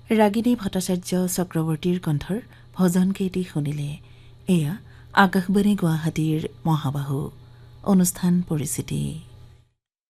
ৰাগিনী ভট্টাচাৰ্য চক্ৰৱৰ্তীৰ কণ্ঠৰ ভজনকেইটি শুনিলে। এয়া আকাশবাণী গুৱাহাটীৰ মহাবাহু অনুষ্ঠান পৰিচিতি।